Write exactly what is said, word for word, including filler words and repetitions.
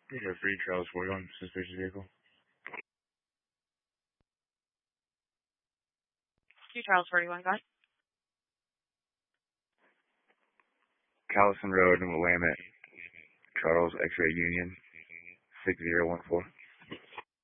We got three Charles forty-one, suspicious vehicle. Two Charles forty-one, go ahead. Callison Road in Willamette, Charles X-Ray Union, six zero one four.